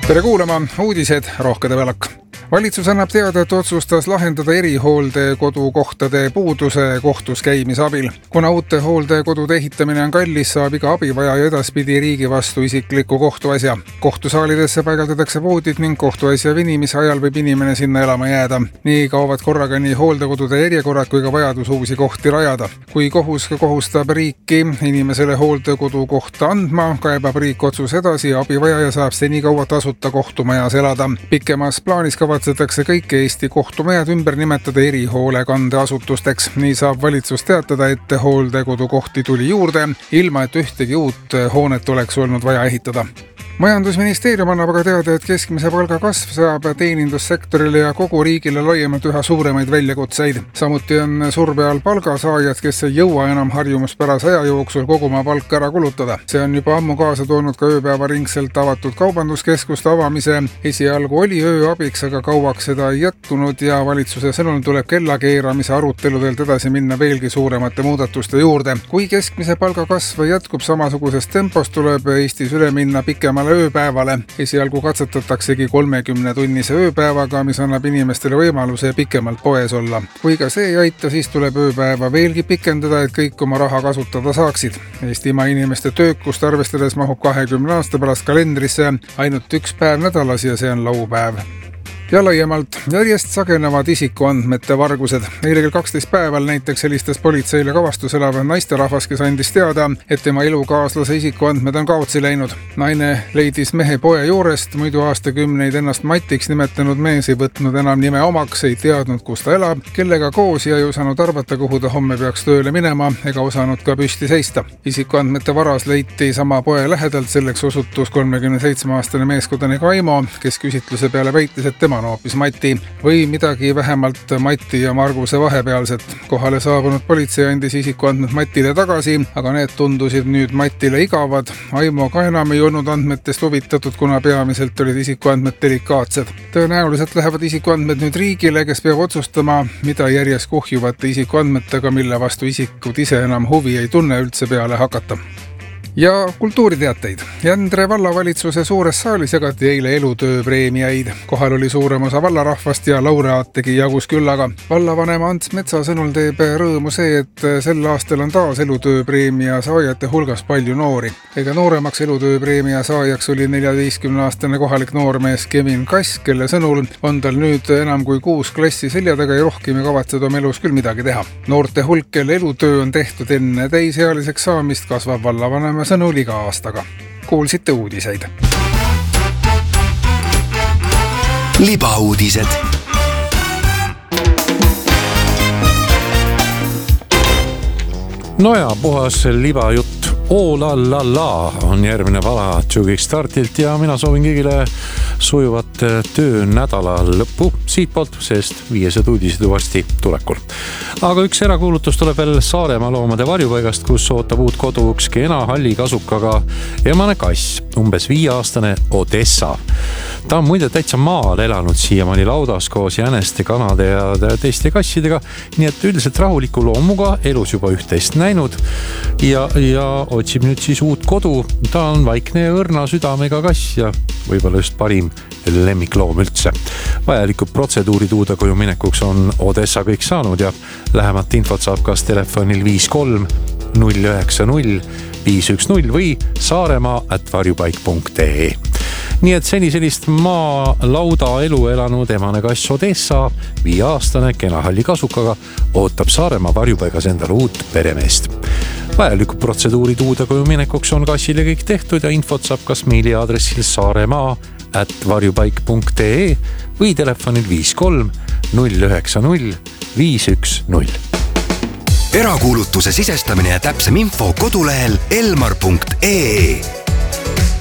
Tere kuulama, uudised Rohkede Välak. Valitsus annab teada, et otsustas lahendada erihooldekodukohtade puuduse kohtus käimise abil. Kuna uute hooldekodude ehitamine on kallis, saab iga abivajaja edaspidi riigi vastu isikliku kohtuasja. Kohtusaalidesse paigaldatakse voodid ning kohtuasja venimise ajal võib inimene sinna elama jääda. Nii kaovad korraga nii hooldekodude järjekorrad kui ka vajadus uusi kohti rajada. Kui kohus kohustab riiki inimesele hooldekodu kohta andma, kaebab riik otsus edasi ja abivajaja saab senikaua tasuta kohtumajas elada. Pikemas plaanis kavatsetakse kõik Eesti kohtumajad ümber nimetada erihoolekandeasutusteks. Nii saab valitsus teatada, et hooldekodukohti tuli juurde, ilma et ühtegi uut hoonet oleks olnud vaja ehitada. Majandusministeerium annab aga teada, et keskmise palga kasv saab teenindussektorile ja kogu riigile laiemalt üha suuremaid väljakutseid. Samuti on surve all palgasaajad, kes ei jõua enam harjumuspärase aja jooksul kogu oma palka ära kulutada. See on juba ammu kaasa toonud ka ööpäevaringselt avatud kaubanduskeskuste avamise. Esialgu oli öö abiks, aga kauaks seda ei jätkunud ja valitsuse sõnul tuleb kellakeeramise aruteludelt edasi minna veelgi suuremate muudatuste juurde. Kui keskmise palga kasv jätkub samasugusest tempos, tuleb Eestis üle minna pikemale ööpäevale. Esialgu katsetataksegi 30-tunnise ööpäevaga, mis annab inimestele võimaluse pikemalt poes olla. Kui ka see ei aita, siis tuleb ööpäeva veelgi pikendada, et kõik oma raha kasutada saaksid. Eestimaa inimeste töökust arvestades mahub 20 aasta pärast kalendrisse ainult üks päev nädalas ja see on laupäev. Ja laiemalt järjest sagenevad isikuandmete vargused. Eile kell 12 päeval näiteks helistas politseile Kavastus elav naisterahvas, kes andis teada, et tema elukaaslase isikuandmed on kaotsi läinud. Naine leidis mehe poe juurest, muidu aastakümneid ennast Matiks nimetanud mees ei võtnud enam nime omaks, ei teadnud, kus ta elab, kellega koos ja ei osanud arvata, kuhu ta homme peaks tööle minema ega osanud ka püsti seista. Isikuandmete varas leiti sama poe lähedalt, selleks osutus 37-aastane meeskodanik Aimo, kes küsitluse peale väitis, et tema on hoopis Mati või midagi vähemalt Mati ja Marguse vahepealset. Kohale saabunud politsei andis isikuandmed Matile tagasi, aga need tundusid nüüd Matile igavad. Aimo ka enam ei olnud andmetest huvitatud, kuna peamiselt olid isikuandmed delikaatsed. Tõenäoliselt lähevad isikuandmed nüüd riigile, kes peab otsustama, mida järjest kuhjuvate isikuandmetega, mille vastu isikud ise enam huvi ei tunne üldse peale hakata. Ja kultuuriteateid. Jändre vallavalitsuse suures saalis jagati eile elutööpreemiaid. Kohal oli suurem osa vallarahvast ja laureaat tegi jagus küllaga. Vallavanema Ants Metsa sõnul teeb rõõmu see, et sel aastal on taas elutööpreemia saajate hulgas palju noori. Ega nooremaks elutööpreemia saajaks oli 14-aastane kohalik noormees Kevin Kass, kelle sõnul on tal nüüd enam kui 6 klassi selja taga ja rohkem ei kavatsed oma elus küll midagi teha. Noorte hulk, kelle elutöö on tehtud enne täisealiseks saamist, kasvab vallavanema sõnul iga aastaga. Kuulsite uudiseid. Libauudised. No ja puhas libajutt. Olalala on järgmine pala Jugikstartilt ja mina soovin kõigile sujuvat töönädala lõppu siitpoolt, sest 500 uudised varsti tulekul. Aga üks erakuulutus tuleb veel Saaremaa loomade varjupaigast, kus ootab uut kodu üks kena halli kasukaga emane kass, umbes 5-aastane Odessa. Ta on muide täitsa maal elanud siiamaani laudas koos jäneste, kanade ja teiste kassidega, nii et üldiselt rahuliku loomuga elus juba üht-teist näinud ja otsib nüüd siis uut kodu. Ta on vaikne ja õrna südamega kass ja võib-olla just parim lemmikloom üldse. Vajalikud protseduurid uude koju minekuks on Odessa kõik saanud ja lähemat infot saab kas telefonil 53 090 510 või saaremaa@varjupaik.ee. Nii et seni sellist maa lauda elu elanud emane kass Odessa, 5-aastane kena halli kasukaga, ootab Saaremaa varjupaigas endale uut peremeest. Vajalikud protseduurid uude koju minekuks on kassile kõik tehtud ja infot saab kas meiliaadressil saaremaa@varjupaik.ee või telefonil 53 090 510. Erakuulutuse sisestamine ja täpsem info kodulehel elmar.ee.